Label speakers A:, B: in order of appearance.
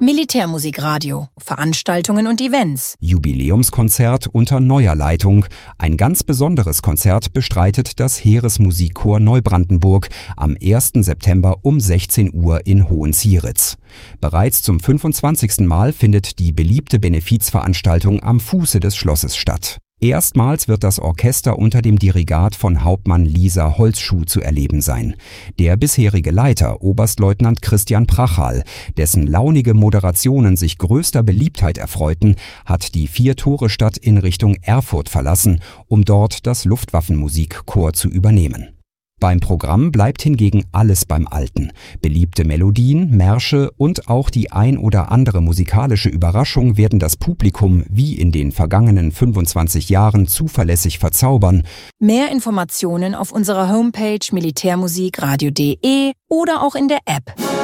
A: Militärmusikradio, Veranstaltungen und Events.
B: Jubiläumskonzert unter neuer Leitung. Ein ganz besonderes Konzert bestreitet das Heeresmusikchor Neubrandenburg am 1. September um 16 Uhr in Hohenzieritz. Bereits zum 25. Mal findet die beliebte Benefizveranstaltung am Fuße des Schlosses statt. Erstmals wird das Orchester unter dem Dirigat von Hauptmann Lisa Holzschuh zu erleben sein. Der bisherige Leiter, Oberstleutnant Christian Prachal, dessen launige Moderationen sich größter Beliebtheit erfreuten, hat die 4-Tore-Stadt in Richtung Erfurt verlassen, um dort das Luftwaffenmusikkorps zu übernehmen. Beim Programm bleibt hingegen alles beim Alten. Beliebte Melodien, Märsche und auch die ein oder andere musikalische Überraschung werden das Publikum wie in den vergangenen 25 Jahren zuverlässig verzaubern.
A: Mehr Informationen auf unserer Homepage militärmusikradio.de oder auch in der App.